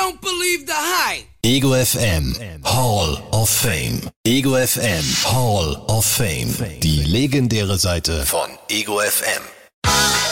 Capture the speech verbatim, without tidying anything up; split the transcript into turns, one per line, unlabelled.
don't believe the hype.
Ego F M Hall of Fame. Ego F M Hall of Fame. Die legendäre Seite von Ego F M.